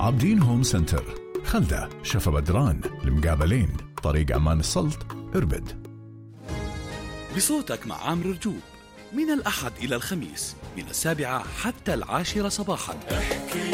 عابدين هوم سنتر، خلدة، شفا بدران، المقابلين، طريق أمان السلط، إربد. بصوتك مع عامر رجوب من الأحد إلى الخميس من 7 حتى 10 صباحا.